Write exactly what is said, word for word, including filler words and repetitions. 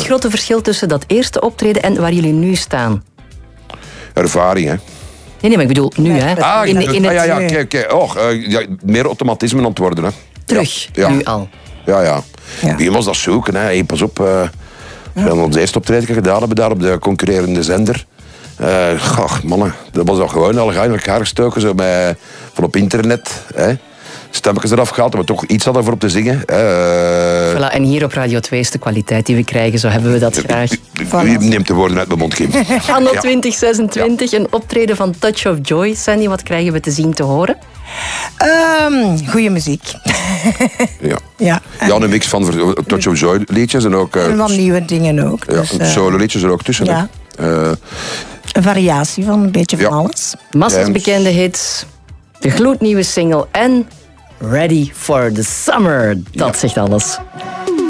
grote verschil tussen dat eerste optreden en waar jullie nu staan? Ervaring, hè. Nee, nee, maar ik bedoel nu, hè. Ah, in, in ah, het, ja, ja, kijk, kijk. Oh, uh, ja, meer automatisme aan het worden, hè. terug, ja, ja. nu al. Ja, ja. Ja. Wie was dat zoeken, hè. Hey, pas op. Uh, ja. We hebben ons eerste optreden gedaan hebben daar op de concurrerende zender. Uh, goh, mannen, dat was al gewoon al gaan in elkaar gestoken, zo met, van op internet, hè. Stemmetjes eraf gehaald, maar toch iets hadden voor op te zingen. Uh, Voilà, en hier op Radio twee is de kwaliteit die we krijgen, zo hebben we dat graag. U neemt de woorden uit mijn mond, Kim. Anno twintig zesentwintig, een optreden van Touch of Joy. Sandy, wat krijgen we te zien, te horen? Um, goeie muziek. Ja. Ja, ja, een mix van Touch of Joy liedjes en ook... Uh, en van nieuwe dingen ook. Ja, dus, uh, solo liedjes er ook tussen. Ja. Uh, een variatie van een beetje van ja. alles. Massas Ja. bekende hits, de gloednieuwe single en Ready for the Summer. Dat Ja. zegt alles.